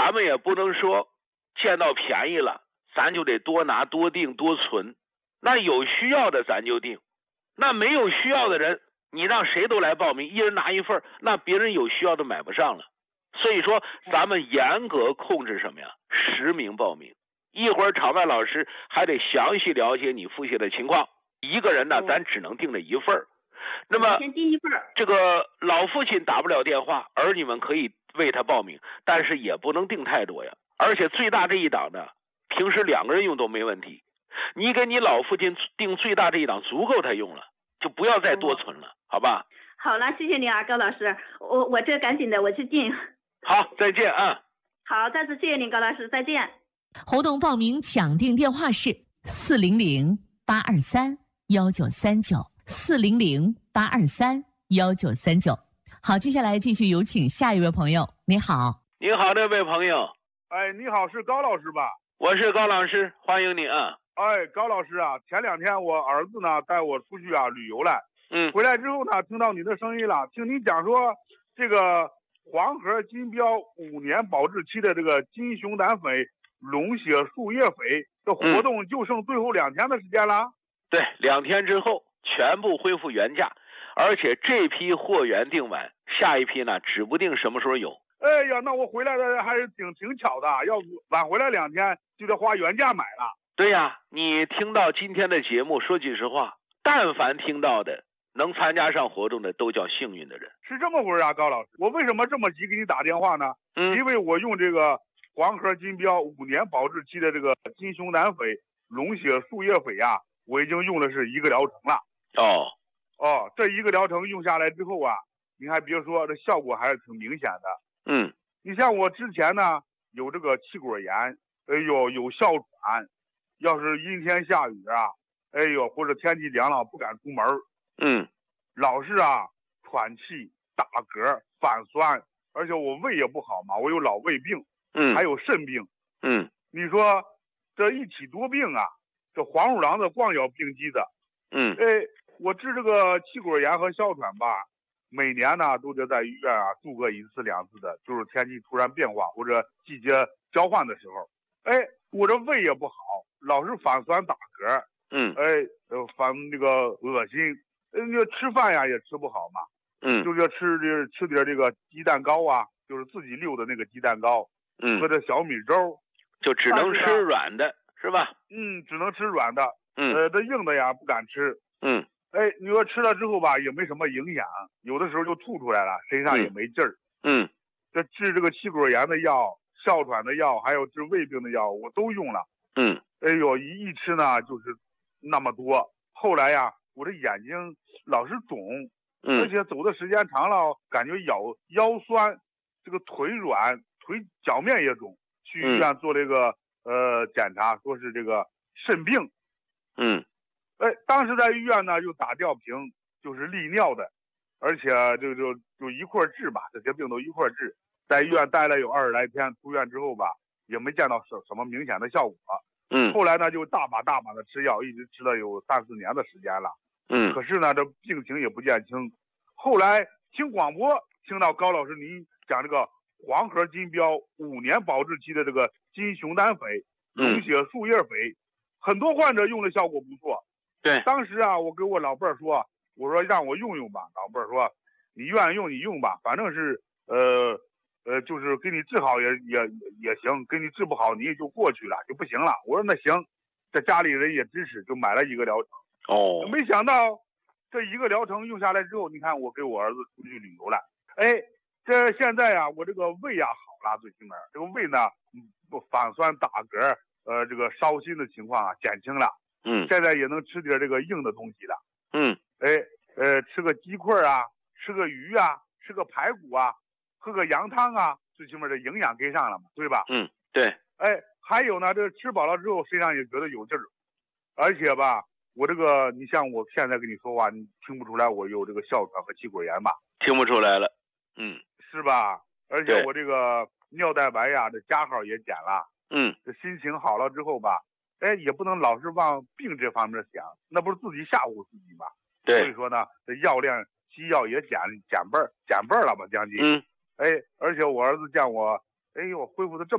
咱们也不能说见到便宜了咱就得多拿多订多存，那有需要的咱就订，那没有需要的人你让谁都来报名，一人拿一份，那别人有需要的买不上了。所以说咱们严格控制什么呀？10名报名，一会儿场外老师还得详细了解你父亲的情况，一个人呢咱只能订这一份。那么先订一份， 这个老父亲打不了电话，儿女们可以为他报名，但是也不能订太多呀。而且最大这一档呢，平时2个人用都没问题，你给你老父亲订最大这一档足够他用了，就不要再多存了，好吧？ 好了，谢谢你啊，高老师，我这赶紧的我去订。 好，再见啊。 好，再次谢谢您，高老师，再见。 活动报名抢订电话是400-823-1939，400-823-1939。好，接下来继续有请下一位朋友。你好。 你好，那位朋友。 哎，你好，是高老师吧？ 我是高老师，欢迎你啊。 哎，高老师啊，前2天我儿子呢带我出去啊旅游来，回来之后呢，听到你的声音了，听你讲说这个黄河金标5年保质期的这个金熊胆粉、龙血树叶粉的活动就剩最后2天的时间了。 对，2天之后全部恢复原价，而且这批货源订完，下一批呢指不定什么时候有。 哎呀，那我回来的还是挺巧的，要晚回来2天就得花原价买了。 对呀，你听到今天的节目，说句实话，但凡听到的能参加上活动的都叫幸运的人。 是这么回事啊，高老师，我为什么这么急给你打电话呢？因为我用这个黄河金标5年保质期的这个金熊胆粉、龙血树叶粉呀，我已经用的是1个疗程了。这1个疗程用下来之后啊，你还别说，这效果还是挺明显的。你像我之前呢有这个气管炎，有哮喘，要是阴天下雨啊，或者天气凉了不敢出门，老是啊喘气、打嗝、反酸，而且我胃也不好嘛，我有老胃病，还有肾病，你说这一起多病啊，这黄鼠狼子光咬病机子，我治这个气管炎和哮喘吧，每年呢都得在医院啊住个1次2次的，就是天气突然变化或者季节交换的时候，我这胃也不好，老是反酸打嗝，反这个恶心，吃饭呀也吃不好嘛，就是吃点这个鸡蛋糕啊，就是自己溜的那个鸡蛋糕，喝点小米粥， 就只能吃软的是吧？ 只能吃软的，这硬的呀不敢吃，你说吃了之后吧也没什么影响，有的时候就吐出来了，身上也没劲儿，这治这个气管炎的药、哮喘的药，还有治胃病的药我都用了，一吃呢就是那么多，后来呀我这眼睛老是肿，而且走的时间长了感觉腰酸，这个腿软，腿脚面也肿，去医院做了一个检查，说是这个肾病，当时在医院呢又打吊瓶，就是利尿的，而且就一块治吧，这些病都一块治，在医院待了有20来天，出院之后吧也没见到什么明显的效果，后来呢就大把的吃药，一直吃了有3、4年的时间了，可是呢这病情也不见轻，后来听广播听到高老师您讲这个黄河金标5年保质期的这个金熊胆粉、龙血树叶粉，很多患者用的效果不错。 对， 当时啊我跟我老伴儿说，我说让我用吧，老伴儿说你愿意用你用吧，反正是就是给你治好也行，给你治不好你也就过去了，就不行了。我说那行，这家里人也支持，就买了1个疗程。没想到这1个疗程用下来之后，你看我给我儿子出去旅游了，这现在啊我这个胃呀好了，最起码这个胃呢不反酸打嗝，这个烧心的情况啊减轻了，现在也能吃点这个硬的东西了，吃个鸡块啊，吃个鱼啊，吃个排骨啊，喝个羊汤啊，最起码这营养跟上了嘛，对吧？ 对。 还有呢，这个吃饱了之后身上也觉得有劲儿，而且吧，我这个你像我现在跟你说话，你听不出来我有这个哮喘和气管炎吧？ 听不出来了， 是吧？而且我这个尿蛋白呀，这加号也减了，这心情好了之后吧，也不能老是往病这方面想，那不是自己吓唬自己吗？ 对。 所以说呢，这药量西药也减半了吧，将近。而且我儿子见我，恢复的这么